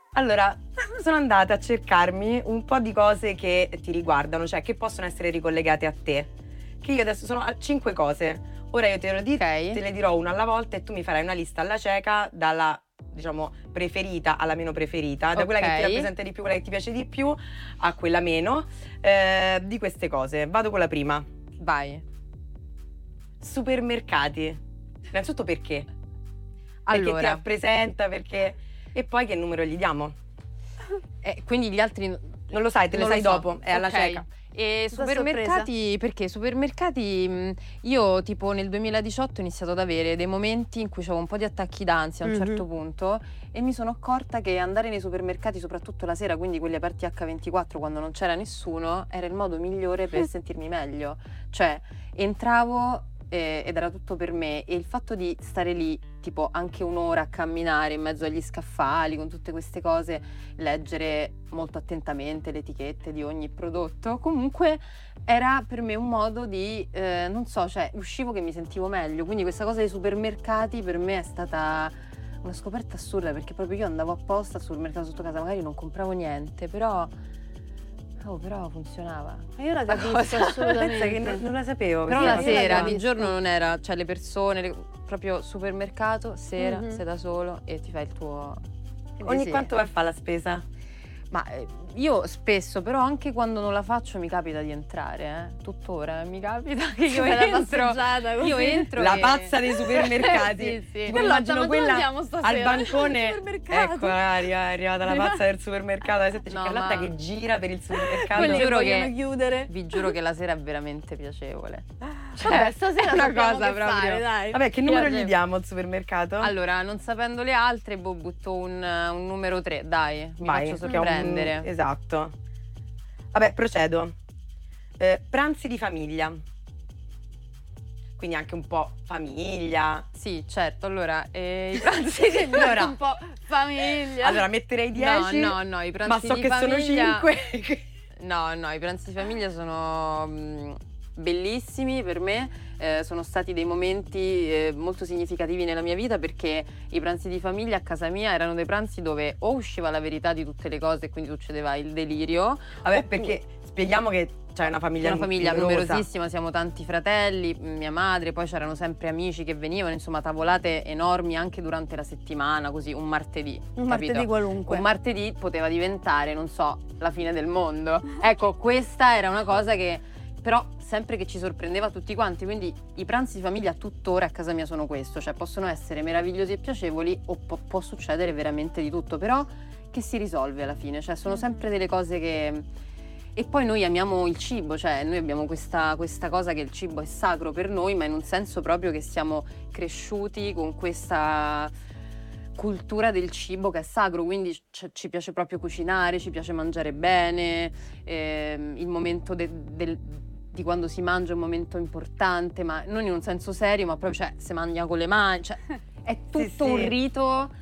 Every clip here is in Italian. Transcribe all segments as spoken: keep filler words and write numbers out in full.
Allora, sono andata a cercarmi un po' di cose che ti riguardano, cioè che possono essere ricollegate a te. Che io adesso sono a cinque cose. Ora io te, lo di- Ok. te le dirò una alla volta e tu mi farai una lista alla cieca dalla, diciamo, preferita alla meno preferita, da quella che ti Ok. rappresenta di più, quella che ti piace di più, a quella meno, eh, di queste cose. Vado con la prima. Vai. Supermercati. Innanzitutto perché? Perché ti Allora, rappresenta, perché... E poi che numero gli diamo? eh, quindi gli altri Non lo sai, te lo non sai so. dopo, è alla Ok. cieca. E Tutta supermercati, perché supermercati, mh, io tipo nel duemiladiciotto ho iniziato ad avere dei momenti in cui avevo un po' di attacchi d'ansia a un Mhm. certo punto e mi sono accorta che andare nei supermercati, soprattutto la sera, quindi quelli aperti acca ventiquattro quando non c'era nessuno, era il modo migliore per sentirmi meglio. Cioè, entravo eh, ed era tutto per me, e il fatto di stare lì tipo anche un'ora a camminare in mezzo agli scaffali con tutte queste cose, leggere molto attentamente le etichette di ogni prodotto, comunque era per me un modo di, eh, non so, cioè uscivo che mi sentivo meglio, quindi questa cosa dei supermercati per me è stata una scoperta assurda, perché proprio io andavo apposta al supermercato sotto casa, magari non compravo niente, però, oh, però funzionava. Ma io la La capisco cosa- assolutamente. Pensa che non, non la sapevo. Però sì, la no. io la sera, di capisco. giorno non era, cioè le persone, le- proprio supermercato, sera, Mhm. sei da solo e ti fai il tuo... Quindi Ogni sì. quanto vai a fare la spesa? Ma eh, io spesso, però anche quando non la faccio mi capita di entrare, eh. Tuttora mi capita che io Fai la entro, passeggiata così. io entro La e- pazza dei supermercati. Sì, sì. Tipo, Carlotta, immagino ma dove quella andiamo stasera? al bancone. Al supermercato. Ecco, arri- è arrivata la pazza del supermercato alle sette. C'è No, Carlotta ma- che gira per il supermercato. Quelli che Giuro vogliono che- chiudere. Vi giuro che la sera è veramente piacevole. Vabbè, stasera è una sappiamo cosa che proprio. fare, dai. Vabbè, che numero Piace. gli diamo al supermercato? Allora, non sapendo le altre, boh, butto un, un numero tre, dai, mi Vai, faccio che è un- sorprendere. Esatto. Vabbè, procedo. Eh, pranzi di famiglia. Quindi anche un po' famiglia. Sì, certo, allora, eh, i pranzi di Allora- un po' famiglia. Allora, metterei dieci. No, no, no, i ma pranzi so di che sono famiglia... cinque. No, no, i pranzi di famiglia sono mh, bellissimi per me, eh, sono stati dei momenti eh, molto significativi nella mia vita, perché i pranzi di famiglia a casa mia erano dei pranzi dove o usciva la verità di tutte le cose e quindi succedeva il delirio. Vabbè, Oppu- perché spieghiamo che c'è una famiglia Una famiglia numerosa. numerosissima, siamo tanti fratelli, mia madre, poi c'erano sempre amici che venivano, insomma tavolate enormi anche durante la settimana, così un martedì. Un capito? martedì qualunque. Un martedì poteva diventare, non so, la fine del mondo. Ecco, questa era una cosa che però sempre che ci sorprendeva tutti quanti, quindi i pranzi di famiglia tuttora a casa mia sono questo, cioè possono essere meravigliosi e piacevoli o può, può succedere veramente di tutto, però che si risolve alla fine, cioè sono sempre delle cose che... E poi noi amiamo il cibo, cioè noi abbiamo questa, questa cosa che il cibo è sacro per noi, ma in un senso proprio che siamo cresciuti con questa cultura del cibo che è sacro, quindi c- ci piace proprio cucinare, ci piace mangiare bene, ehm, il momento de- del- di quando si mangia è un momento importante, ma non in un senso serio, ma proprio, cioè, si mangia con le mani, cioè, è tutto sì. un rito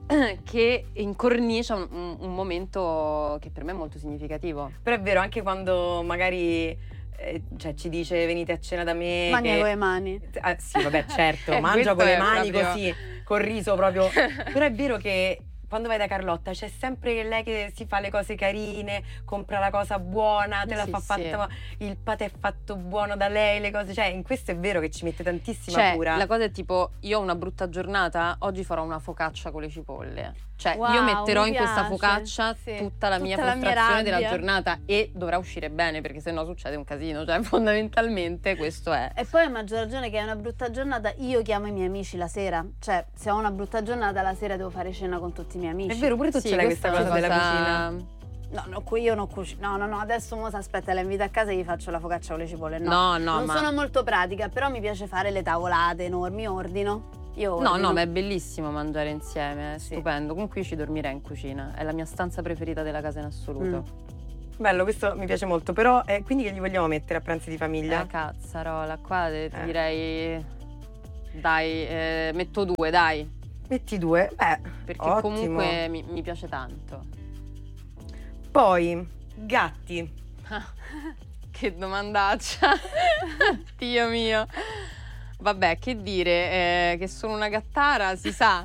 che incornicia un, un- un momento che per me è molto significativo. Però è vero, anche quando magari eh, cioè, ci dice venite a cena da me. Mangia che- con le mani. Ah, sì, vabbè, certo, Eh, mangia questo con le è mani proprio- così, col riso proprio. Però è vero che quando vai da Carlotta c'è sempre lei che si fa le cose carine, compra la cosa buona, te la Sì, fa sì. fatta, il patè è fatto buono da lei, le cose, cioè in questo è vero che ci mette tantissima Cioè, cura. la cosa è tipo, io ho una brutta giornata, oggi farò una focaccia con le cipolle. Cioè, Wow, io metterò mi in questa piace. focaccia Sì. tutta la mia Tutta la mia frustrazione della rabbia. giornata e dovrà uscire bene, perché sennò succede un casino. Cioè, fondamentalmente questo è. E poi a maggior ragione che è una brutta giornata, io chiamo i miei amici la sera. Cioè, se ho una brutta giornata la sera devo fare cena con tutti i miei amici. È vero, pure tu Sì, ce l'hai questa è cosa una della cucina. No, no, qui io non cucino. No, no, no, adesso mo aspetta, la invito a casa e gli faccio la focaccia con le cipolle. No, No, no, non ma... sono molto pratica, però mi piace fare le tavolate enormi, ordino. Io No, ordino. no, ma è bellissimo mangiare insieme, è Sì. stupendo. Comunque io ci dormirei in cucina, è la mia stanza preferita della casa in assoluto. Bello, questo mi piace molto, però eh, quindi che gli vogliamo mettere a pranzi di famiglia? La cazzarola, qua te- ti Eh. direi... Dai, eh, metto due, dai. Metti due, beh, Perché ottimo. comunque mi, mi piace tanto. Poi, gatti. Che domandaccia. Dio mio. Vabbè, che dire, eh, che sono una gattara, si sa.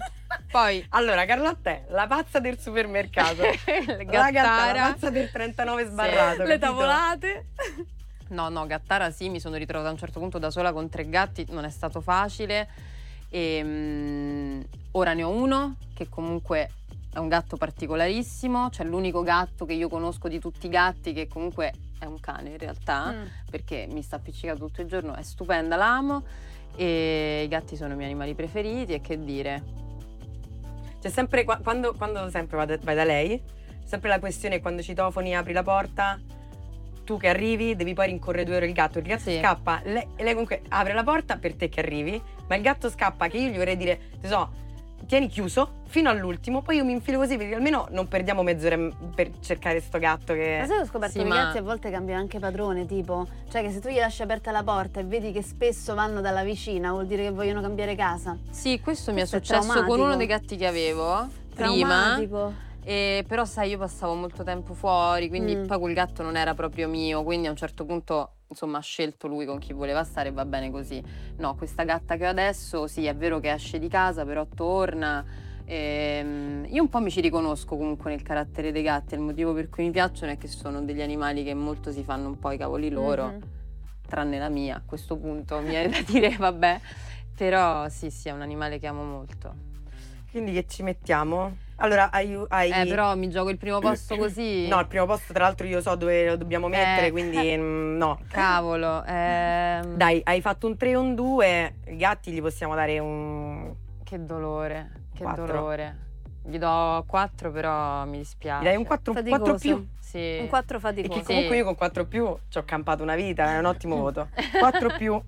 Poi Allora, Carlotta è la pazza del supermercato. la La gattara, Gattara. la pazza del trentanove sbarrato. Le capito? tavolate. No, no, Gattara sì, mi sono ritrovata a un certo punto da sola con tre gatti, non è stato facile. E, mm, ora ne ho uno che comunque è un gatto particolarissimo, cioè l'unico gatto che io conosco di tutti i gatti che comunque è un cane in realtà, Mm. perché mi sta appiccicato tutto il giorno, è stupenda, l'amo e i gatti sono i miei animali preferiti e che dire. C'è sempre, qua- quando, quando sempre vado- vai da lei, sempre la questione è quando citofoni, apri la porta, tu che arrivi devi poi rincorrere due ore il gatto, il gatto Sì. scappa, lei, e lei comunque apre la porta per te che arrivi, ma il gatto scappa che io gli vorrei dire, te so, tieni chiuso fino all'ultimo, poi io mi infilo così perché almeno non perdiamo mezz'ora per cercare sto gatto che... Ma sai che ho scoperto Sì, che i ma- gatti a volte cambiano anche padrone, tipo, cioè che se tu gli lasci aperta la porta e vedi che spesso vanno dalla vicina, vuol dire che vogliono cambiare casa. Sì, questo mi è Questo è successo con traumatico. uno dei gatti che avevo prima. Traumatico. E però sai, io passavo molto tempo fuori, quindi Mm. poi quel gatto non era proprio mio, quindi a un certo punto insomma ha scelto lui con chi voleva stare e va bene così. No, questa gatta che ho adesso, sì, è vero che esce di casa, però torna. Ehm, io un po' mi ci riconosco comunque nel carattere dei gatti, il motivo per cui mi piacciono è che sono degli animali che molto si fanno un po' i cavoli loro, Mhm. tranne la mia a questo punto, mi viene da dire vabbè, però sì, sì, è un animale che amo molto. Quindi che ci mettiamo? Allora, hai... hai... Eh, però mi gioco il primo posto così. No, il primo posto tra l'altro io so dove lo dobbiamo mettere, Eh. quindi mm, no. Cavolo. ehm, Dai, hai fatto un tre o un due, i gatti gli possiamo dare un... Che dolore, che Quattro. dolore. Gli do quattro, però mi dispiace. Gli dai un quattro, Faticoso. quattro più. Sì. Un quattro E faticoso. che comunque Sì. io con quattro più ci ho campato una vita, è un ottimo voto. quattro più.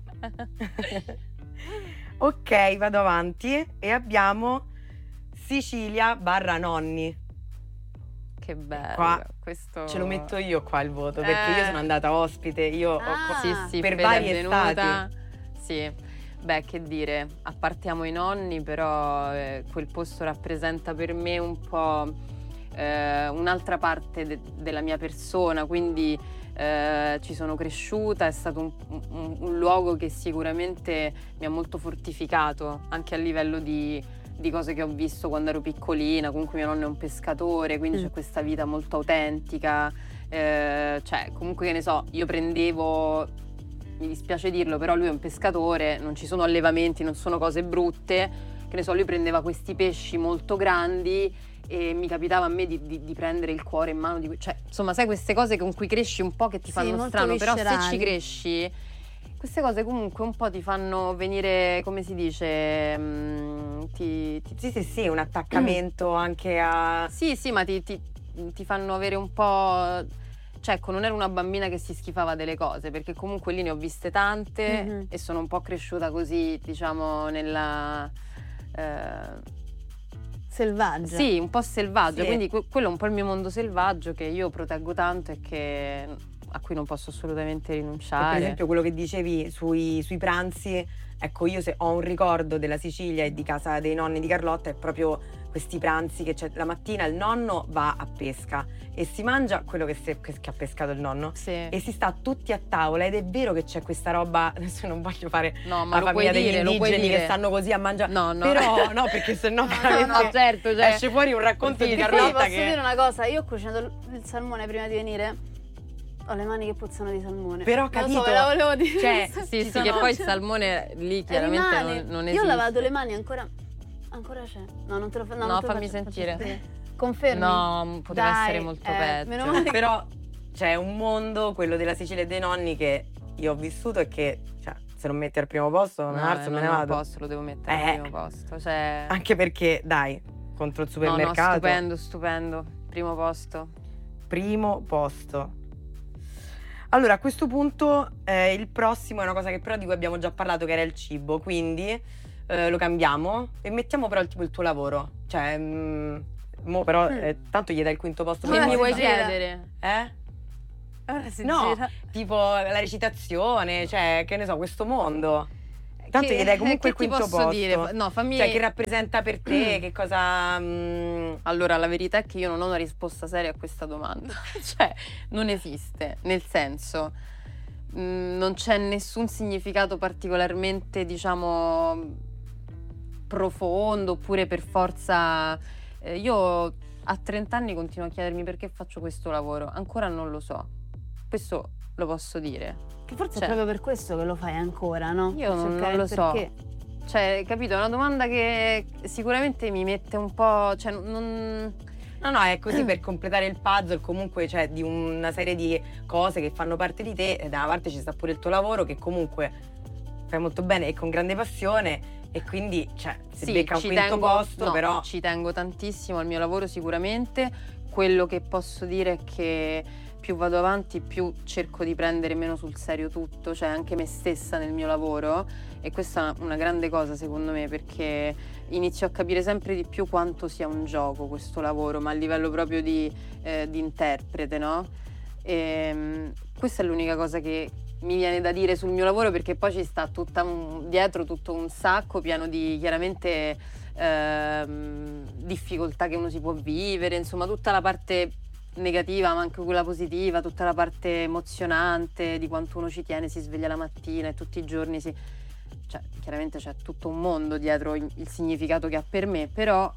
Ok, vado avanti e abbiamo Sicilia barra nonni. Che bello. Qua Questo... Ce lo metto io qua il voto, perché Eh. io sono andata ospite, io ho Ah. co- Sì, sì, per Fede varie è venuta. estati. Sì. Beh, che dire, appartiamo i nonni, però eh, quel posto rappresenta per me un po' eh, un'altra parte de- della mia persona, quindi eh, ci sono cresciuta, è stato un, un- un luogo che sicuramente mi ha molto fortificato, anche a livello di, di cose che ho visto quando ero piccolina. Comunque mio nonno è un pescatore, quindi Mm. c'è questa vita molto autentica, eh, cioè comunque che ne so, io prendevo... mi dispiace dirlo, però lui è un pescatore, non ci sono allevamenti, non sono cose brutte, che ne so, lui prendeva questi pesci molto grandi e mi capitava a me di, di- di prendere il cuore in mano, di, cioè insomma sai queste cose con cui cresci un po' che ti Sì, fanno molto strano, però se viscerali. ci cresci, queste cose comunque un po' ti fanno venire, come si dice, mm, ti, ti- Sì, sì, sì, un attaccamento anche a... sì, sì, ma ti, ti- ti fanno avere un po'... Cioè, ecco, non ero una bambina che si schifava delle cose, perché comunque lì ne ho viste tante Mhm. e sono un po' cresciuta così, diciamo, nella... eh, Selvaggia. sì, un po' selvaggio, Sì. quindi que- quello è un po' il mio mondo selvaggio che io proteggo tanto e che, a cui non posso assolutamente Per rinunciare. esempio quello che dicevi sui, sui pranzi, ecco io se ho un ricordo della Sicilia e di casa dei nonni di Carlotta è proprio questi pranzi che c'è la mattina il nonno va a pesca e si mangia quello che, si- che- che ha pescato il nonno Sì. e si sta tutti a tavola ed è vero che c'è questa roba, adesso non voglio fare No, ma la lo puoi famiglia degli dire, lo puoi indigeni dire. che stanno così a mangiare, No, no. però no perché sennò No, no, veramente no, certo, cioè- esce fuori un racconto di E poi Carlotta posso che... dire una cosa, io ho cucinato il salmone prima di venire, ho le mani che puzzano di salmone. Però, Non capito? so, ve la volevo dire. Cioè, Sì, ci sì, sono- che poi il salmone lì chiaramente rimane. non, non Io esiste. ho lavato le mani ancora. Ancora c'è. No, non te lo fa- no, No, non te lo fammi faccio- faccio sentire. sapere. Confermi? No, poteva Dai, essere molto eh, peggio. meno male. Però c'è un mondo, quello della Sicilia e dei nonni, che io ho vissuto e che cioè, se non metti al primo posto non No, alzo eh, me no, ne non vado. posso, lo devo mettere Eh. al primo posto. Cioè... Anche perché, dai, contro il No, no, supermercato, stupendo, stupendo. Primo posto. primo posto. Allora, a questo punto eh, il prossimo è una cosa che però di cui abbiamo già parlato, che era il cibo, quindi eh, lo cambiamo e mettiamo però il, tipo il tuo lavoro. Cioè, mm, mo però Mm. eh, tanto gli dai il quinto posto. Ora Che per mi vuoi si forza. gira. chiedere? Eh? Ora si No, gira. tipo la recitazione, cioè, che ne so, questo mondo. Tanto Che- gli dai comunque che il ti quinto posso posto. dire? No, fammi... Cioè, che rappresenta per te, che cosa... mm, Allora, la verità è che io non ho una risposta seria a questa domanda. Cioè, non esiste. Nel senso, mh, non c'è nessun significato particolarmente, diciamo, profondo oppure per forza. Eh, io a trenta anni continuo a chiedermi perché faccio questo lavoro, ancora non lo so, questo lo posso dire. Che forse Cioè, è proprio per questo che lo fai ancora, no? Io non, Cercare non lo il so. perché. Cioè, capito? È una domanda che sicuramente mi mette un po'. Cioè, non. No, no, è così per completare il puzzle comunque, cioè, di una serie di cose che fanno parte di te. E da una parte ci sta pure il tuo lavoro che comunque fai molto bene e con grande passione, e quindi, cioè, si Sì, becca un ci quinto tengo, posto, no, però ci tengo tantissimo al mio lavoro sicuramente. Quello che posso dire è che più vado avanti, più cerco di prendere meno sul serio tutto, cioè anche me stessa nel mio lavoro, e questa è una grande cosa secondo me, perché inizio a capire sempre di più quanto sia un gioco questo lavoro, ma a livello proprio di, eh, di interprete, no? E, mh, questa è l'unica cosa che mi viene da dire sul mio lavoro, perché poi ci sta tutta un, dietro tutto un sacco pieno di chiaramente ehm, difficoltà che uno si può vivere, insomma tutta la parte negativa ma anche quella positiva, tutta la parte emozionante di quanto uno ci tiene, si sveglia la mattina e tutti i giorni si... cioè chiaramente c'è tutto un mondo dietro il, il significato che ha per me, però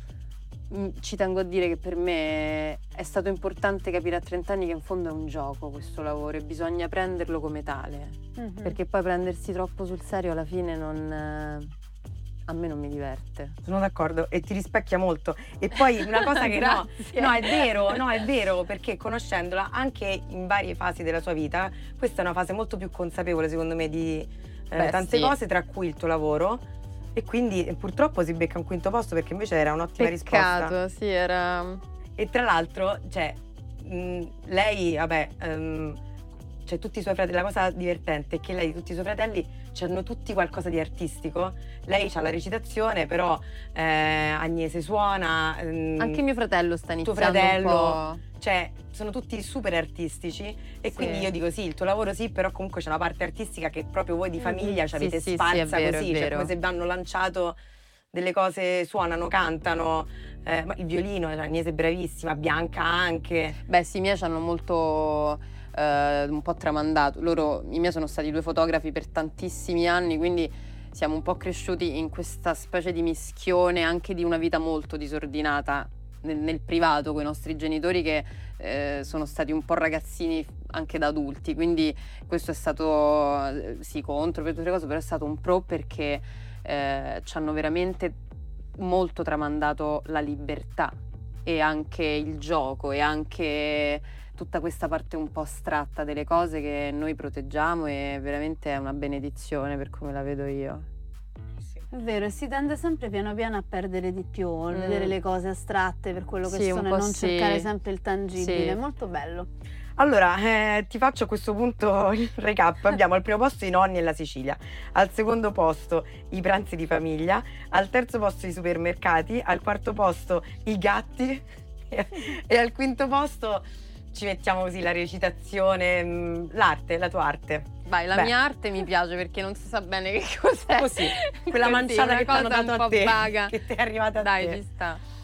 mh, ci tengo a dire che per me è stato importante capire a trenta anni che in fondo è un gioco questo lavoro e bisogna prenderlo come tale, Mhm. perché poi prendersi troppo sul serio alla fine non... eh, a me non mi diverte. sono d'accordo e ti rispecchia molto. E poi una cosa che no, Grazie. no, è vero, no, è vero, perché conoscendola anche in varie fasi della sua vita, questa è una fase molto più consapevole secondo me di eh, Beh, tante sì. cose, tra cui il tuo lavoro, e quindi eh, purtroppo si becca un quinto posto, perché invece era un'ottima risposta. Peccato, sì, era... E tra l'altro, cioè, mh, lei, vabbè, ehm, cioè tutti i suoi fratelli, la cosa divertente è che lei, tutti i suoi fratelli, hanno tutti qualcosa di artistico. Lei ha la recitazione, però eh, Agnese suona. ehm, Anche mio fratello sta tuo iniziando fratello, un po'... cioè sono tutti super artistici, e Sì. quindi io dico sì, il tuo lavoro sì, però comunque c'è una parte artistica che proprio voi di famiglia ci Sì, avete sì, sì, sparsa è vero, così, è cioè vero. come se vi hanno lanciato delle cose, suonano, cantano, eh, ma il violino, cioè, Agnese è bravissima, Bianca anche. Beh sì, i miei ci hanno molto eh, un po' tramandato. Loro, i miei sono stati due fotografi per tantissimi anni, quindi siamo un po' cresciuti in questa specie di mischione anche di una vita molto disordinata nel, nel privato con i nostri genitori, che eh, sono stati un po' ragazzini anche da adulti, quindi questo è stato eh, sì contro per tutte le cose, però è stato un pro, perché eh, ci hanno veramente molto tramandato la libertà e anche il gioco e anche tutta questa parte un po' astratta delle cose che noi proteggiamo, e veramente è una benedizione per come la vedo io. È vero, e si tende sempre piano piano a perdere di più, a Mm. vedere le cose astratte per quello che Sì, un sono e po' non sì. cercare sempre il tangibile. Sì. È molto bello. Allora, eh, ti faccio a questo punto il recap. Abbiamo al primo posto i nonni e la Sicilia, al secondo posto i pranzi di famiglia, al terzo posto i supermercati, al quarto posto i gatti e, e al quinto posto ci mettiamo così la recitazione, mh, l'arte, la tua arte. Vai, la Beh. mia arte mi piace perché non si sa bene che cos'è. Così, quella Così, manciata una che ti hanno cosa dato un a po' te, vaga. che ti è arrivata a Dai, te. ci sta.